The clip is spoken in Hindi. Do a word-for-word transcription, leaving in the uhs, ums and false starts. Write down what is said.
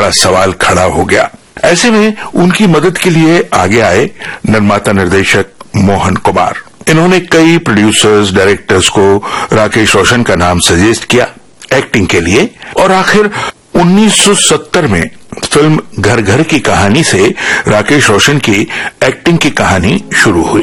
का सवाल खड़ा हो गया। ऐसे में उनकी मदद के लिए आगे आए निर्माता निर्देशक मोहन कुमार। इन्होंने कई प्रोड्यूसर्स, डायरेक्टर्स को राकेश रोशन का नाम सजेस्ट किया एक्टिंग के लिए, और आखिर उन्नीस सौ सत्तर में फिल्म घर घर की कहानी से राकेश रोशन की एक्टिंग की कहानी शुरू हुई।